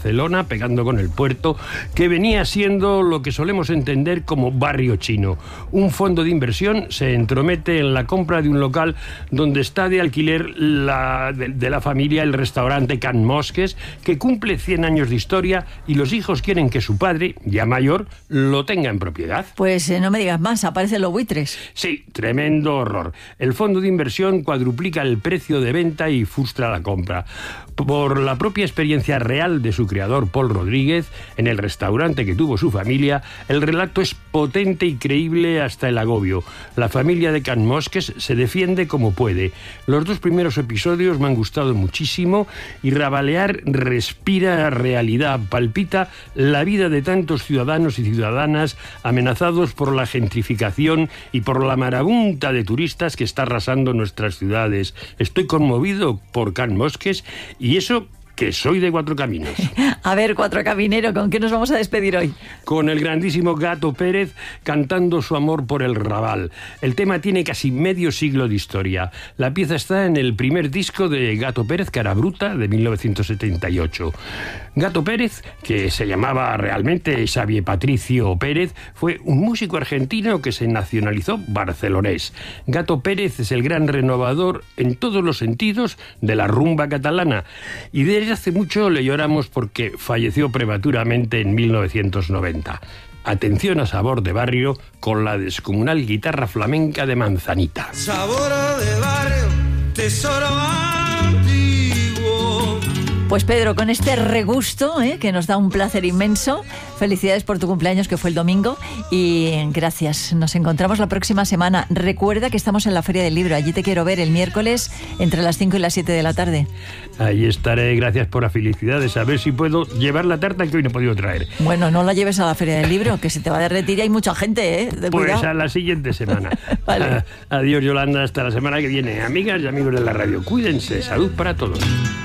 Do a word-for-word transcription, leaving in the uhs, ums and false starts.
Barcelona, pegando con el puerto, que venía siendo lo que solemos entender como barrio chino. Un fondo de inversión se entromete en la compra de un local donde está de alquiler la, de, de la familia el restaurante Can Mosques, que cumple cien años de historia, y los hijos quieren que su padre, ya mayor, lo tenga en propiedad. Pues eh, no me digas más, aparecen los buitres. Sí, tremendo horror. El fondo de inversión cuadruplica el precio de venta y frustra la compra. Por la propia experiencia real de su creador, Paul Rodríguez, en el restaurante que tuvo su familia, el relato es potente y creíble hasta el agobio. La familia de Can Mosques se defiende como puede. Los dos primeros episodios me han gustado muchísimo y Rabalear respira realidad, palpita la vida de tantos ciudadanos y ciudadanas amenazados por la gentrificación y por la marabunta de turistas que está arrasando nuestras ciudades. Estoy conmovido por Can Mosques, y eso que soy de Cuatro Caminos. A ver, Cuatro Caminero, ¿con qué nos vamos a despedir hoy? Con el grandísimo Gato Pérez cantando su amor por el Raval. El tema tiene casi medio siglo de historia. La pieza está en el primer disco de Gato Pérez, Cara Bruta, de mil novecientos setenta y ocho. Gato Pérez, que se llamaba realmente Xavier Patricio Pérez, fue un músico argentino que se nacionalizó barcelonés. Gato Pérez es el gran renovador en todos los sentidos de la rumba catalana, y desde hace mucho le lloramos porque falleció prematuramente en mil novecientos noventa. Atención a Sabor de Barrio con la descomunal guitarra flamenca de Manzanita. Sabor de barrio, tesoro antiguo. Pues Pedro, con este regusto, ¿eh? que nos da un placer inmenso, felicidades por tu cumpleaños, que fue el domingo, y gracias. Nos encontramos la próxima semana. Recuerda que estamos en la Feria del Libro. Allí te quiero ver el miércoles entre las cinco y las siete de la tarde. Ahí estaré, gracias por las felicidades. A ver si puedo llevar la tarta que hoy no he podido traer. Bueno, no la lleves a la Feria del Libro, que se te va a derretir y hay mucha gente, ¿eh? De pues cuidado. A la siguiente semana. Vale. Adiós, Yolanda, hasta la semana que viene. Amigas y amigos de la radio, cuídense. Salud para todos.